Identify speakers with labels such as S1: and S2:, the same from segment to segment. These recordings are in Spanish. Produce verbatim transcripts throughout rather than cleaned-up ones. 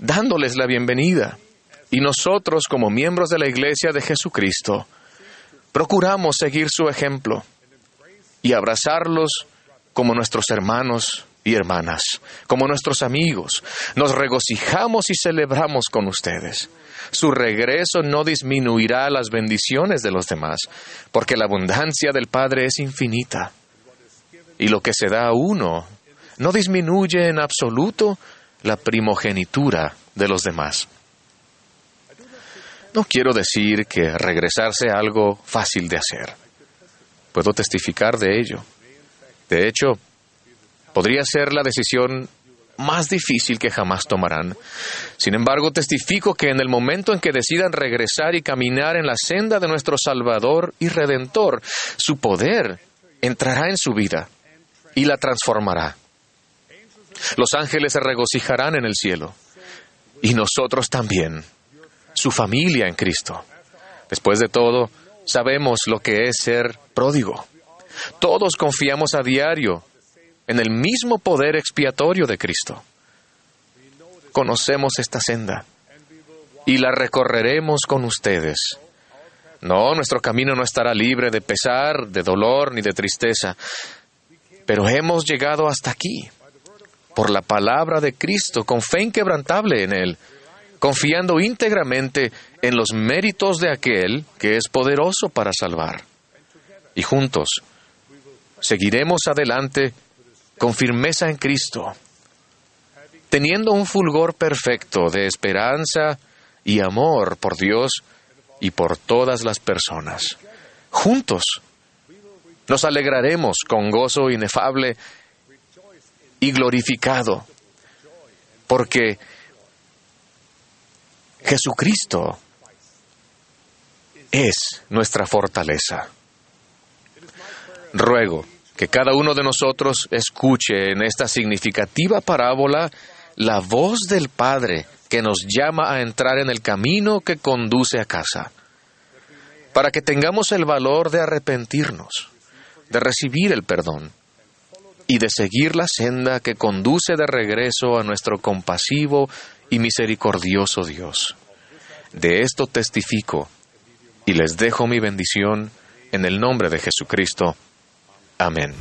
S1: dándoles la bienvenida. Y nosotros, como miembros de la Iglesia de Jesucristo, procuramos seguir su ejemplo y abrazarlos como nuestros hermanos y hermanas, como nuestros amigos. Nos regocijamos y celebramos con ustedes. Su regreso no disminuirá las bendiciones de los demás, porque la abundancia del Padre es infinita. Y lo que se da a uno no disminuye en absoluto la primogenitura de los demás. No quiero decir que regresar sea algo fácil de hacer. Puedo testificar de ello. De hecho, podría ser la decisión más difícil que jamás tomarán. Sin embargo, testifico que en el momento en que decidan regresar y caminar en la senda de nuestro Salvador y Redentor, su poder entrará en su vida y la transformará. Los ángeles se regocijarán en el cielo, y nosotros también, su familia en Cristo. Después de todo, sabemos lo que es ser pródigo. Todos confiamos a diario en el mismo poder expiatorio de Cristo. Conocemos esta senda y la recorreremos con ustedes. No, nuestro camino no estará libre de pesar, de dolor ni de tristeza, pero hemos llegado hasta aquí por la palabra de Cristo, con fe inquebrantable en Él, confiando íntegramente en los méritos de aquel que es poderoso para salvar. Y juntos seguiremos adelante con firmeza en Cristo, teniendo un fulgor perfecto de esperanza y amor por Dios y por todas las personas. Juntos nos alegraremos con gozo inefable y glorificado, porque Jesucristo es nuestra fortaleza. Ruego que cada uno de nosotros escuche en esta significativa parábola la voz del Padre que nos llama a entrar en el camino que conduce a casa, para que tengamos el valor de arrepentirnos, de recibir el perdón y de seguir la senda que conduce de regreso a nuestro compasivo y misericordioso Dios. De esto testifico y les dejo mi bendición en el nombre de Jesucristo. Amén.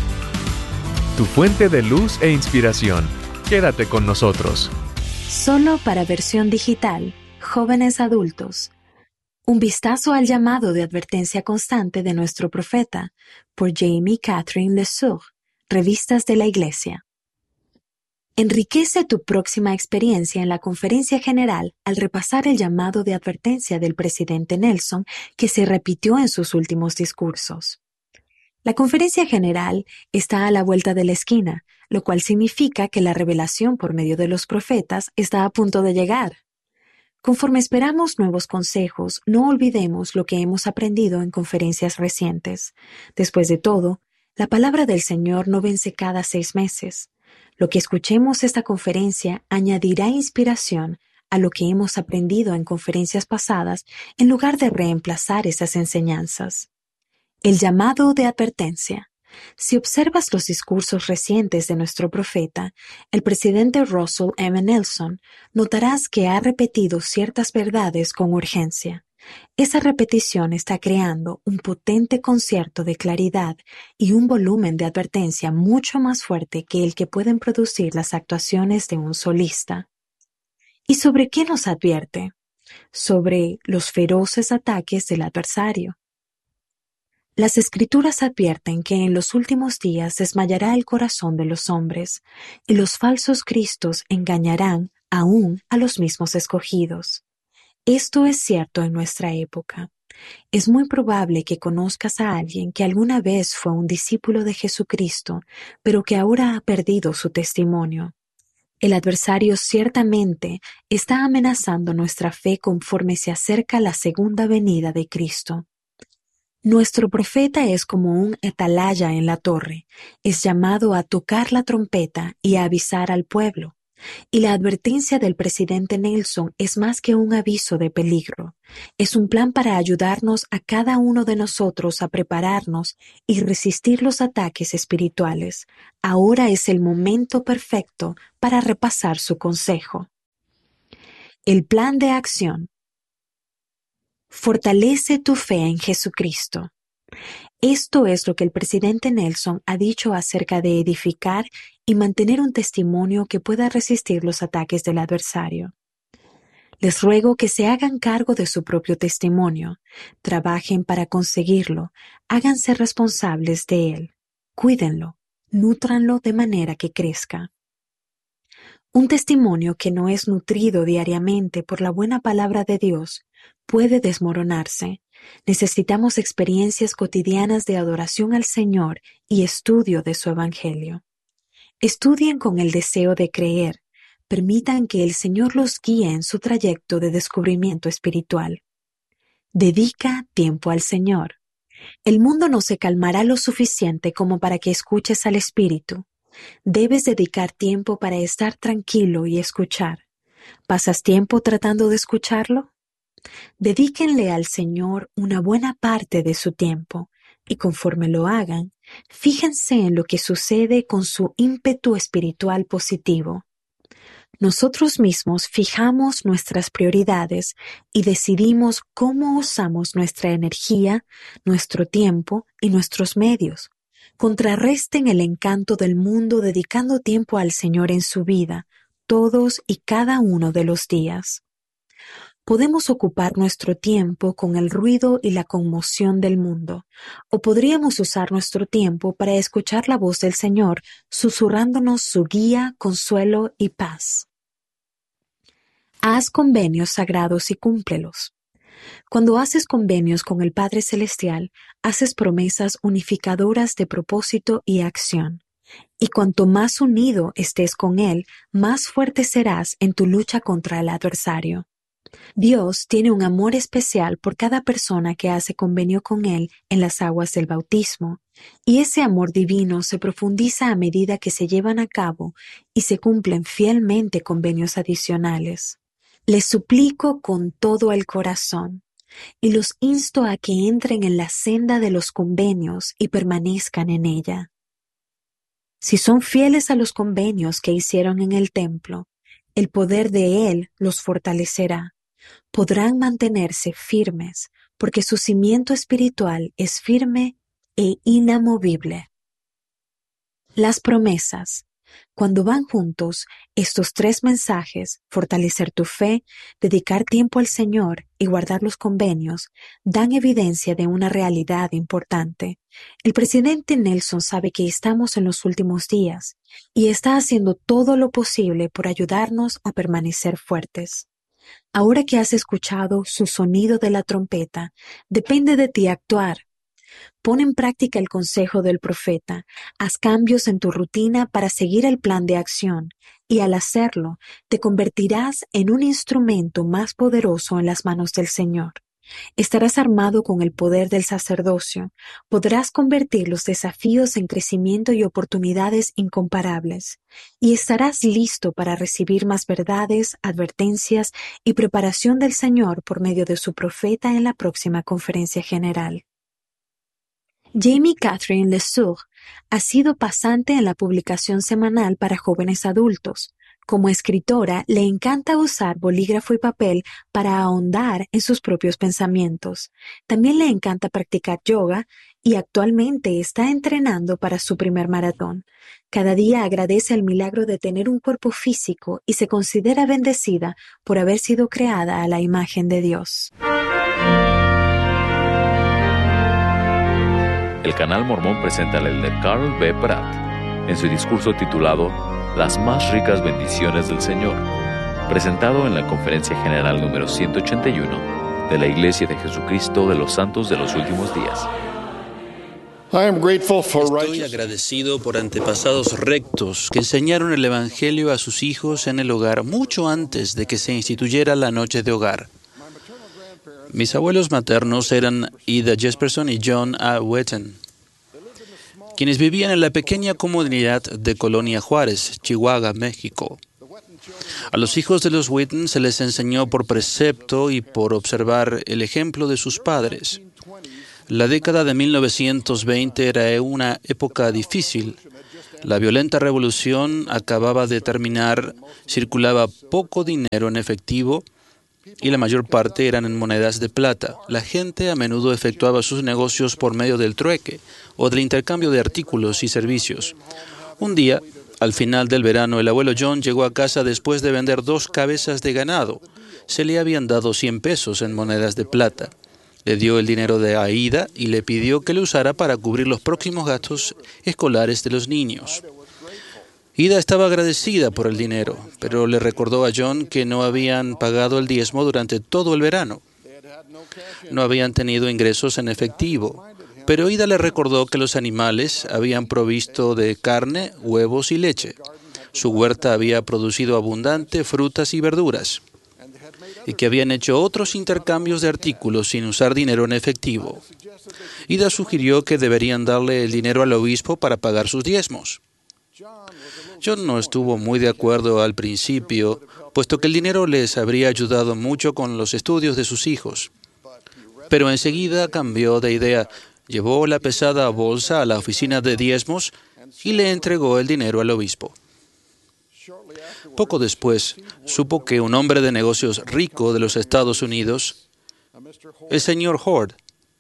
S2: Tu fuente de luz e inspiración. Quédate con nosotros.
S3: Solo para versión digital, jóvenes adultos. Un vistazo al llamado de advertencia constante de nuestro profeta, por Jamie Catherine LeSueur, Revistas de la Iglesia. Enriquece tu próxima experiencia en la conferencia general al repasar el llamado de advertencia del presidente Nelson que se repitió en sus últimos discursos. La conferencia general está a la vuelta de la esquina, lo cual significa que la revelación por medio de los profetas está a punto de llegar. Conforme esperamos nuevos consejos, no olvidemos lo que hemos aprendido en conferencias recientes. Después de todo, la palabra del Señor no vence cada seis meses. Lo que escuchemos esta conferencia añadirá inspiración a lo que hemos aprendido en conferencias pasadas en lugar de reemplazar esas enseñanzas. El llamado de advertencia. Si observas los discursos recientes de nuestro profeta, el presidente Russell M. Nelson, notarás que ha repetido ciertas verdades con urgencia. Esa repetición está creando un potente concierto de claridad y un volumen de advertencia mucho más fuerte que el que pueden producir las actuaciones de un solista. ¿Y sobre qué nos advierte? Sobre los feroces ataques del adversario. Las Escrituras advierten que en los últimos días desmayará el corazón de los hombres, y los falsos cristos engañarán aún a los mismos escogidos. Esto es cierto en nuestra época. Es muy probable que conozcas a alguien que alguna vez fue un discípulo de Jesucristo, pero que ahora ha perdido su testimonio. El adversario ciertamente está amenazando nuestra fe conforme se acerca la segunda venida de Cristo. Nuestro profeta es como un atalaya en la torre, es llamado a tocar la trompeta y a avisar al pueblo. Y la advertencia del presidente Nelson es más que un aviso de peligro. Es un plan para ayudarnos a cada uno de nosotros a prepararnos y resistir los ataques espirituales. Ahora es el momento perfecto para repasar su consejo. El plan de acción. Fortalece tu fe en Jesucristo. Esto es lo que el presidente Nelson ha dicho acerca de edificar y mantener un testimonio que pueda resistir los ataques del adversario. Les ruego que se hagan cargo de su propio testimonio, trabajen para conseguirlo, háganse responsables de él, cuídenlo, nútranlo de manera que crezca. Un testimonio que no es nutrido diariamente por la buena palabra de Dios puede desmoronarse. Necesitamos experiencias cotidianas de adoración al Señor y estudio de su Evangelio. Estudien con el deseo de creer. Permitan que el Señor los guíe en su trayecto de descubrimiento espiritual. Dedica tiempo al Señor. El mundo no se calmará lo suficiente como para que escuches al Espíritu. Debes dedicar tiempo para estar tranquilo y escuchar. ¿Pasas tiempo tratando de escucharlo? Dedíquenle al Señor una buena parte de su tiempo, y conforme lo hagan, fíjense en lo que sucede con su ímpetu espiritual positivo. Nosotros mismos fijamos nuestras prioridades y decidimos cómo usamos nuestra energía, nuestro tiempo y nuestros medios. Contrarresten el encanto del mundo dedicando tiempo al Señor en su vida, todos y cada uno de los días. Podemos ocupar nuestro tiempo con el ruido y la conmoción del mundo, o podríamos usar nuestro tiempo para escuchar la voz del Señor, susurrándonos su guía, consuelo y paz. Haz convenios sagrados y cúmplelos. Cuando haces convenios con el Padre Celestial, haces promesas unificadoras de propósito y acción. Y cuanto más unido estés con Él, más fuerte serás en tu lucha contra el adversario. Dios tiene un amor especial por cada persona que hace convenio con Él en las aguas del bautismo, y ese amor divino se profundiza a medida que se llevan a cabo y se cumplen fielmente convenios adicionales. Les suplico con todo el corazón, y los insto a que entren en la senda de los convenios y permanezcan en ella. Si son fieles a los convenios que hicieron en el templo, el poder de Él los fortalecerá. Podrán mantenerse firmes, porque su cimiento espiritual es firme e inamovible. Las promesas. Cuando van juntos, estos tres mensajes, fortalecer tu fe, dedicar tiempo al Señor y guardar los convenios, dan evidencia de una realidad importante. El presidente Nelson sabe que estamos en los últimos días y está haciendo todo lo posible por ayudarnos a permanecer fuertes. Ahora que has escuchado su sonido de la trompeta, depende de ti actuar. Pon en práctica el consejo del profeta, haz cambios en tu rutina para seguir el plan de acción, y al hacerlo, te convertirás en un instrumento más poderoso en las manos del Señor. Estarás armado con el poder del sacerdocio, podrás convertir los desafíos en crecimiento y oportunidades incomparables, y estarás listo para recibir más verdades, advertencias y preparación del Señor por medio de su profeta en la próxima conferencia general. Jamie Catherine LeSueur ha sido pasante en la publicación semanal para jóvenes adultos. Como escritora, le encanta usar bolígrafo y papel para ahondar en sus propios pensamientos. También le encanta practicar yoga y actualmente está entrenando para su primer maratón. Cada día agradece el milagro de tener un cuerpo físico y se considera bendecida por haber sido creada a la imagen de Dios.
S2: El Canal Mormón presenta al elder Carl B. Pratt en su discurso titulado Las más ricas bendiciones del Señor, presentado en la Conferencia General número ciento ochenta y uno de la Iglesia de Jesucristo de los Santos de los Últimos Días.
S4: Estoy agradecido por antepasados rectos que enseñaron el Evangelio a sus hijos en el hogar mucho antes de que se instituyera la noche de hogar. Mis abuelos maternos eran Ida Jesperson y John A. Wheaton, quienes vivían en la pequeña comunidad de Colonia Juárez, Chihuahua, México. A los hijos de los Wheaton se les enseñó por precepto y por observar el ejemplo de sus padres. La década de mil novecientos veinte era una época difícil. La violenta revolución acababa de terminar, circulaba poco dinero en efectivo y la mayor parte eran en monedas de plata. La gente a menudo efectuaba sus negocios por medio del trueque o del intercambio de artículos y servicios. Un día, al final del verano, el abuelo John llegó a casa después de vender dos cabezas de ganado. Se le habían dado cien pesos en monedas de plata. Le dio el dinero de Aida y le pidió que lo usara para cubrir los próximos gastos escolares de los niños. Ida estaba agradecida por el dinero, pero le recordó a John que no habían pagado el diezmo durante todo el verano. No habían tenido ingresos en efectivo, pero Ida le recordó que los animales habían provisto de carne, huevos y leche. Su huerta había producido abundante frutas y verduras, y que habían hecho otros intercambios de artículos sin usar dinero en efectivo. Ida sugirió que deberían darle el dinero al obispo para pagar sus diezmos. John no estuvo muy de acuerdo al principio, puesto que el dinero les habría ayudado mucho con los estudios de sus hijos. Pero enseguida cambió de idea. Llevó la pesada bolsa a la oficina de diezmos y le entregó el dinero al obispo. Poco después, supo que un hombre de negocios rico de los Estados Unidos, el señor Hord,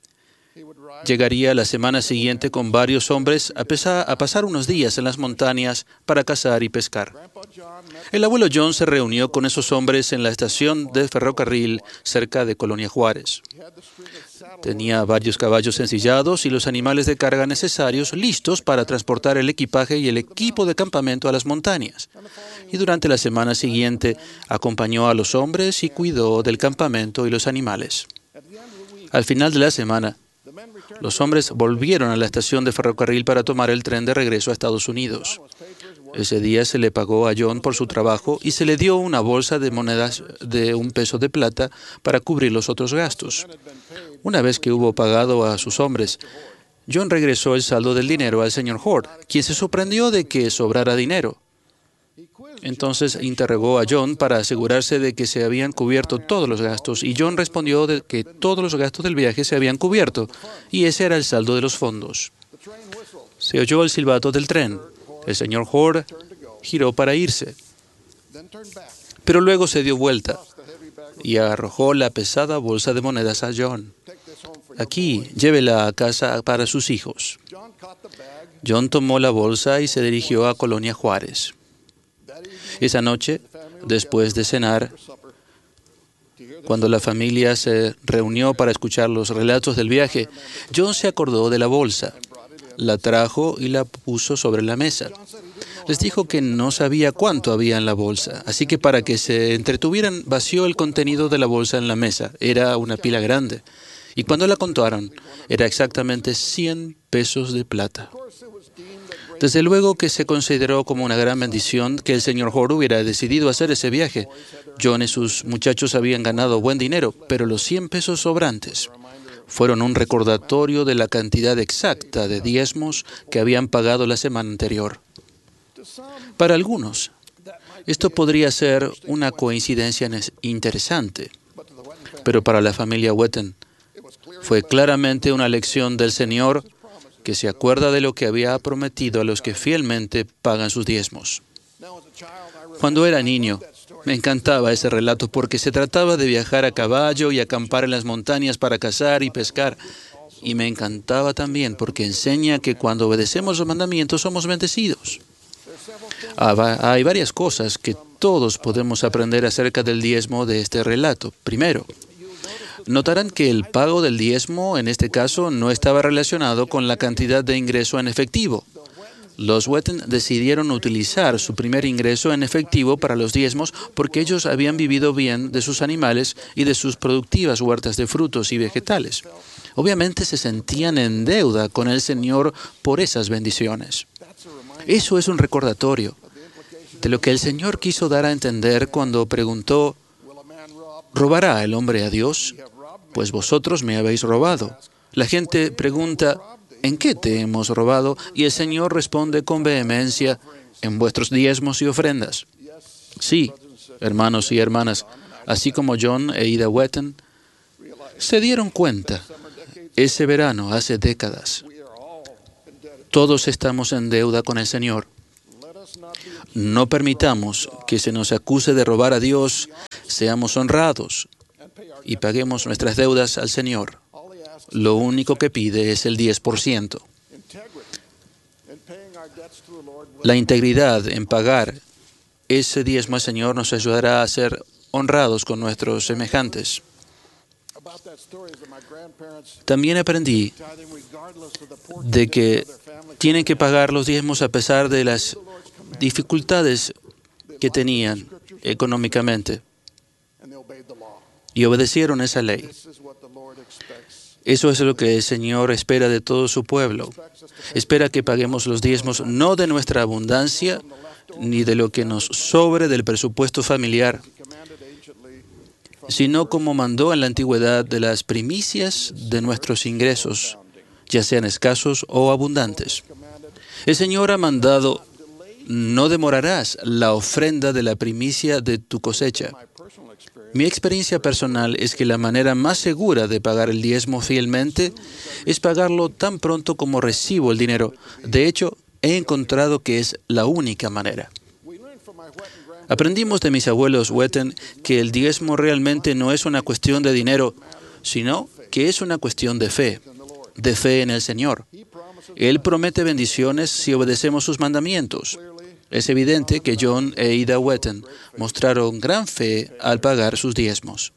S4: llegaría la semana siguiente con varios hombres a, pesar, a pasar unos días en las montañas para cazar y pescar. El abuelo John se reunió con esos hombres en la estación de ferrocarril cerca de Colonia Juárez. Tenía varios caballos ensillados y los animales de carga necesarios listos para transportar el equipaje y el equipo de campamento a las montañas. Y durante la semana siguiente acompañó a los hombres y cuidó del campamento y los animales. Al final de la semana, los hombres volvieron a la estación de ferrocarril para tomar el tren de regreso a Estados Unidos. Ese día se le pagó a John por su trabajo y se le dio una bolsa de monedas de un peso de plata para cubrir los otros gastos. Una vez que hubo pagado a sus hombres, John regresó el saldo del dinero al señor Hord, quien se sorprendió de que sobrara dinero. Entonces interrogó a John para asegurarse de que se habían cubierto todos los gastos, y John respondió de que todos los gastos del viaje se habían cubierto, y ese era el saldo de los fondos. Se oyó el silbato del tren. El señor Hord giró para irse, pero luego se dio vuelta y arrojó la pesada bolsa de monedas a John. Aquí, llévela a casa para sus hijos. John tomó la bolsa y se dirigió a Colonia Juárez. Esa noche, después de cenar, cuando la familia se reunió para escuchar los relatos del viaje, John se acordó de la bolsa, la trajo y la puso sobre la mesa. Les dijo que no sabía cuánto había en la bolsa, así que para que se entretuvieran, vació el contenido de la bolsa en la mesa. Era una pila grande. Y cuando la contaron, era exactamente cien pesos de plata. Desde luego que se consideró como una gran bendición que el señor Hord hubiera decidido hacer ese viaje. John y sus muchachos habían ganado buen dinero, pero los cien pesos sobrantes fueron un recordatorio de la cantidad exacta de diezmos que habían pagado la semana anterior. Para algunos, esto podría ser una coincidencia interesante, pero para la familia Whetten fue claramente una lección del Señor que se acuerda de lo que había prometido a los que fielmente pagan sus diezmos. Cuando era niño, me encantaba ese relato porque se trataba de viajar a caballo y acampar en las montañas para cazar y pescar. Y me encantaba también porque enseña que cuando obedecemos los mandamientos somos bendecidos. Hay varias cosas que todos podemos aprender acerca del diezmo de este relato. Primero, notarán que el pago del diezmo, en este caso, no estaba relacionado con la cantidad de ingreso en efectivo. Los Whetten decidieron utilizar su primer ingreso en efectivo para los diezmos porque ellos habían vivido bien de sus animales y de sus productivas huertas de frutos y vegetales. Obviamente se sentían en deuda con el Señor por esas bendiciones. Eso es un recordatorio de lo que el Señor quiso dar a entender cuando preguntó: ¿robará el hombre a Dios? Pues vosotros me habéis robado. La gente pregunta: ¿en qué te hemos robado? Y el Señor responde con vehemencia: en vuestros diezmos y ofrendas. Sí, hermanos y hermanas, así como John e Ida Whetten se dieron cuenta ese verano hace décadas. Todos estamos en deuda con el Señor. No permitamos que se nos acuse de robar a Dios. Seamos honrados y paguemos nuestras deudas al Señor. Lo único que pide es el diez por ciento. La integridad en pagar ese diezmo al Señor nos ayudará a ser honrados con nuestros semejantes. También aprendí de que tienen que pagar los diezmos a pesar de las dificultades que tenían económicamente y obedecieron esa ley. Eso es lo que el Señor espera de todo su pueblo. Espera que paguemos los diezmos no de nuestra abundancia ni de lo que nos sobre del presupuesto familiar, sino como mandó en la antigüedad de las primicias de nuestros ingresos, ya sean escasos o abundantes. El Señor ha mandado: no demorarás la ofrenda de la primicia de tu cosecha. Mi experiencia personal es que la manera más segura de pagar el diezmo fielmente es pagarlo tan pronto como recibo el dinero. De hecho, he encontrado que es la única manera. Aprendimos de mis abuelos Whetten que el diezmo realmente no es una cuestión de dinero, sino que es una cuestión de fe, de fe en el Señor. Él promete bendiciones si obedecemos sus mandamientos. Es evidente que John e Ida Whetten mostraron gran fe al pagar sus diezmos.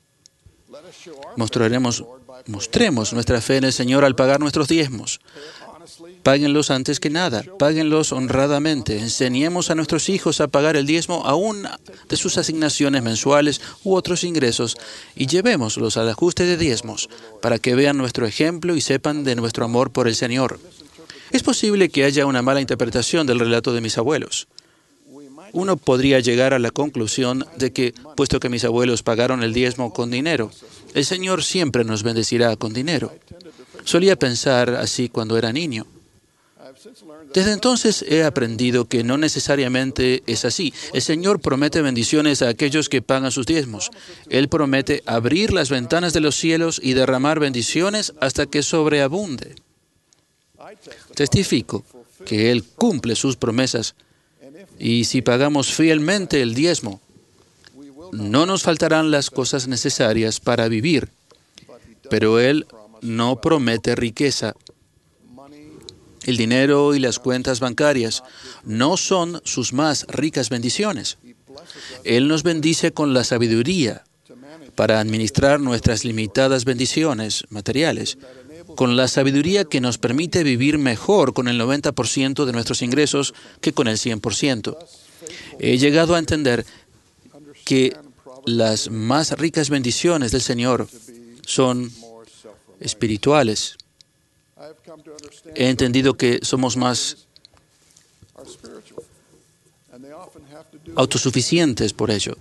S4: Mostraremos, mostremos nuestra fe en el Señor al pagar nuestros diezmos. Páguenlos antes que nada, páguenlos honradamente. Enseñemos a nuestros hijos a pagar el diezmo aún de sus asignaciones mensuales u otros ingresos y llevémoslos al ajuste de diezmos para que vean nuestro ejemplo y sepan de nuestro amor por el Señor. Es posible que haya una mala interpretación del relato de mis abuelos. Uno podría llegar a la conclusión de que, puesto que mis abuelos pagaron el diezmo con dinero, el Señor siempre nos bendecirá con dinero. Solía pensar así cuando era niño. Desde entonces he aprendido que no necesariamente es así. El Señor promete bendiciones a aquellos que pagan sus diezmos. Él promete abrir las ventanas de los cielos y derramar bendiciones hasta que sobreabunde. Testifico que Él cumple sus promesas y si pagamos fielmente el diezmo, no nos faltarán las cosas necesarias para vivir, pero Él no promete riqueza. El dinero y las cuentas bancarias no son sus más ricas bendiciones. Él nos bendice con la sabiduría para administrar nuestras limitadas bendiciones materiales, con la sabiduría que nos permite vivir mejor con el noventa por ciento de nuestros ingresos que con el cien por ciento. He llegado a entender que las más ricas bendiciones del Señor son espirituales. He entendido que somos más autosuficientes por ello.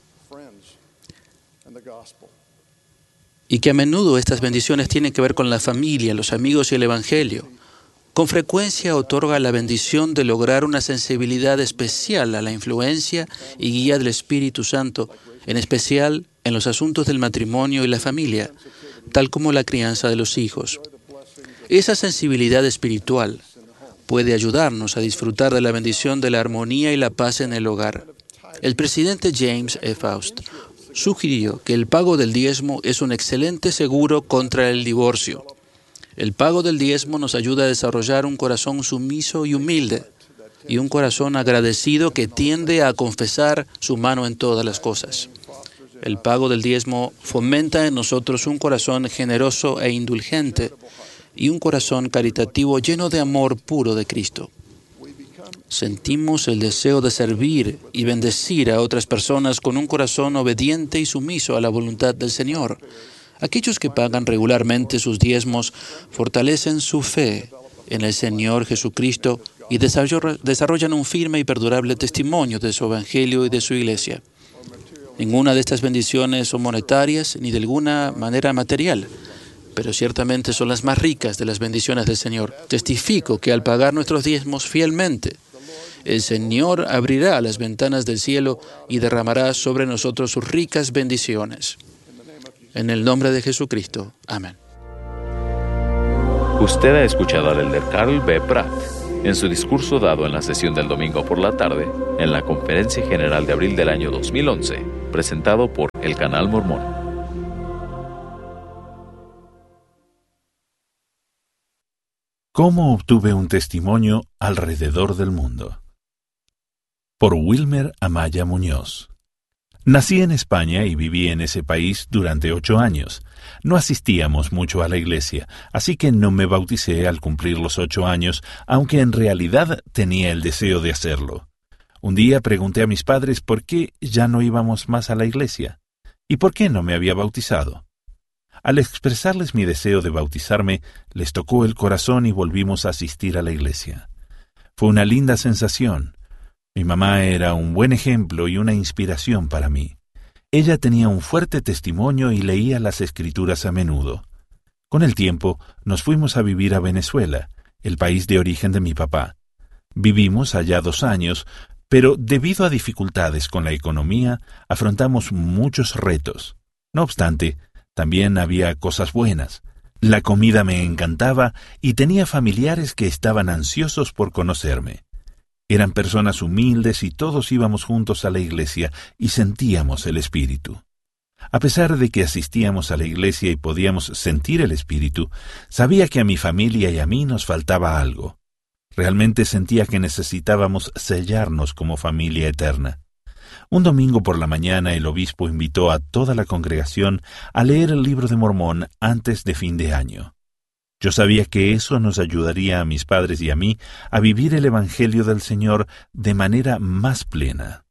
S4: Y que a menudo estas bendiciones tienen que ver con la familia, los amigos y el Evangelio. Con frecuencia otorga la bendición de lograr una sensibilidad especial a la influencia y guía del Espíritu Santo, en especial en los asuntos del matrimonio y la familia, tal como la crianza de los hijos. Esa sensibilidad espiritual puede ayudarnos a disfrutar de la bendición de la armonía y la paz en el hogar. El presidente James E. Faust sugirió que el pago del diezmo es un excelente seguro contra el divorcio. El pago del diezmo nos ayuda a desarrollar un corazón sumiso y humilde y un corazón agradecido que tiende a confesar su mano en todas las cosas. El pago del diezmo fomenta en nosotros un corazón generoso e indulgente y un corazón caritativo lleno de amor puro de Cristo. Sentimos el deseo de servir y bendecir a otras personas con un corazón obediente y sumiso a la voluntad del Señor. Aquellos que pagan regularmente sus diezmos fortalecen su fe en el Señor Jesucristo y desarrollan un firme y perdurable testimonio de su Evangelio y de su Iglesia. Ninguna de estas bendiciones son monetarias ni de alguna manera material, pero ciertamente son las más ricas de las bendiciones del Señor. Testifico que al pagar nuestros diezmos fielmente, el Señor abrirá las ventanas del cielo y derramará sobre nosotros sus ricas bendiciones. En el nombre de Jesucristo. Amén.
S2: Usted ha escuchado al elder Carl B. Pratt en su discurso dado en la sesión del domingo por la tarde en la Conferencia General de abril del año dos mil once, presentado por el Canal Mormón.
S5: ¿Cómo obtuve un testimonio alrededor del mundo? Por Wilmer Amaya Muñoz. Nací en España y viví en ese país durante ocho años. No asistíamos mucho a la iglesia, así que no me bauticé al cumplir los ocho años, aunque en realidad tenía el deseo de hacerlo. Un día pregunté a mis padres por qué ya no íbamos más a la iglesia y por qué no me había bautizado. Al expresarles mi deseo de bautizarme, les tocó el corazón y volvimos a asistir a la iglesia. Fue una linda sensación. Mi mamá era un buen ejemplo y una inspiración para mí. Ella tenía un fuerte testimonio y leía las Escrituras a menudo. Con el tiempo, nos fuimos a vivir a Venezuela, el país de origen de mi papá. Vivimos allá dos años, pero debido a dificultades con la economía, afrontamos muchos retos. No obstante, también había cosas buenas. La comida me encantaba y tenía familiares que estaban ansiosos por conocerme. Eran personas humildes y todos íbamos juntos a la iglesia y sentíamos el Espíritu. A pesar de que asistíamos a la iglesia y podíamos sentir el Espíritu, sabía que a mi familia y a mí nos faltaba algo. Realmente sentía que necesitábamos sellarnos como familia eterna. Un domingo por la mañana el obispo invitó a toda la congregación a leer el libro de Mormón antes de fin de año. Yo sabía que eso nos ayudaría a mis padres y a mí a vivir el Evangelio del Señor de manera más plena.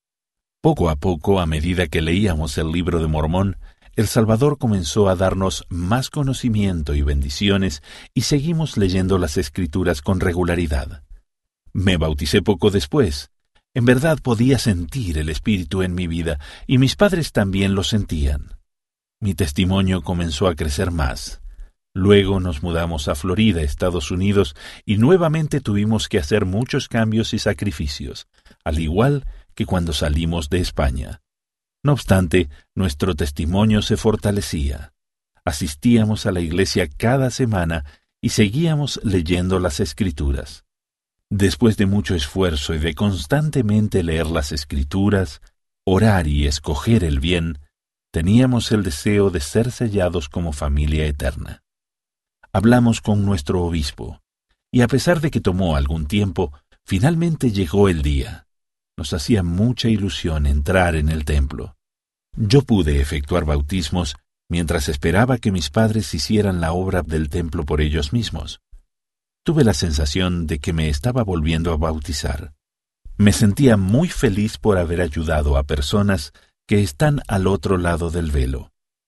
S5: Poco a poco, a medida que leíamos el libro de Mormón, el Salvador comenzó a darnos más conocimiento y bendiciones y seguimos leyendo las Escrituras con regularidad. Me bauticé poco después. En verdad podía sentir el Espíritu en mi vida y mis padres también lo sentían. Mi testimonio comenzó a crecer más. Luego nos mudamos a Florida, Estados Unidos, y nuevamente tuvimos que hacer muchos cambios y sacrificios, al igual que cuando salimos de España. No obstante, nuestro testimonio se fortalecía. Asistíamos a la iglesia cada semana y seguíamos leyendo las Escrituras. Después de mucho esfuerzo y de constantemente leer las Escrituras, orar y escoger el bien, teníamos el deseo de ser sellados como familia eterna. Hablamos con nuestro obispo, y a pesar de que tomó algún tiempo, finalmente llegó el día. Nos hacía mucha ilusión entrar en el templo. Yo pude efectuar bautismos mientras esperaba que mis padres hicieran la obra del templo por ellos mismos. Tuve la sensación de que me estaba volviendo a bautizar. Me sentía muy feliz por haber ayudado a personas que están al otro lado del velo.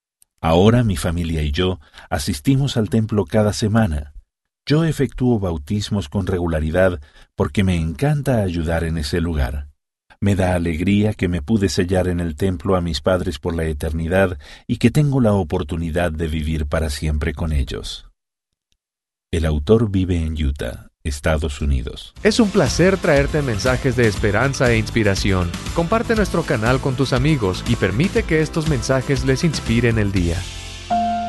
S5: Ahora mi familia y yo asistimos al templo cada semana. Yo efectúo bautismos con regularidad porque me encanta ayudar en ese lugar. Me da alegría que me pude sellar en el templo a mis padres por la eternidad y que tengo la oportunidad de vivir para siempre con ellos. El autor vive en Utah, Estados Unidos.
S1: Es un placer traerte mensajes de esperanza e inspiración. Comparte nuestro canal con tus amigos y permite que estos mensajes les inspiren el día.